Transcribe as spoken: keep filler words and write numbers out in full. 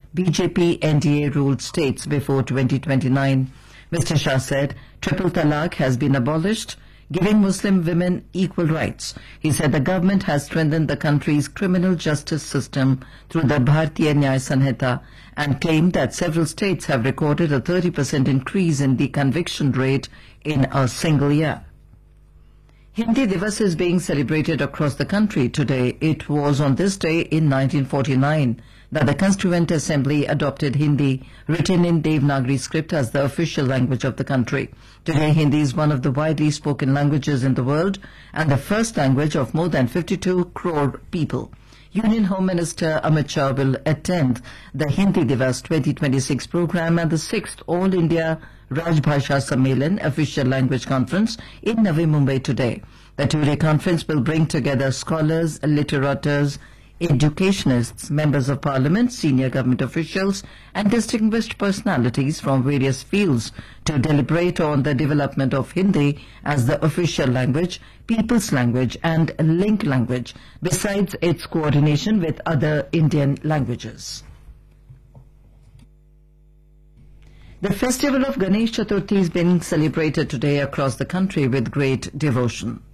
B J P N D A-ruled states before twenty twenty-nine. Mister Shah said triple talaq has been abolished, giving Muslim women equal rights. He said the government has strengthened the country's criminal justice system through the Bharatiya Nyaya Sanhita and claimed that several states have recorded a thirty percent increase in the conviction rate in a single year. Hindi Divas is being celebrated across the country today. It was on this day in nineteen forty-nine that the Constituent Assembly adopted Hindi, written in Devanagari script, as the official language of the country. Today, Hindi is one of the widely spoken languages in the world and the first language of more than fifty-two crore people. Union Home Minister Amit Shah will attend the Hindi Divas twenty twenty-six program and the sixth All India Rajbhasha Sammelan official language conference in Navi Mumbai today. The two-day conference will bring together scholars, literators, educationists, members of parliament, senior government officials and distinguished personalities from various fields to deliberate on the development of Hindi as the official language, people's language and link language, besides its coordination with other Indian languages. The festival of Ganesh Chaturthi is being celebrated today across the country with great devotion.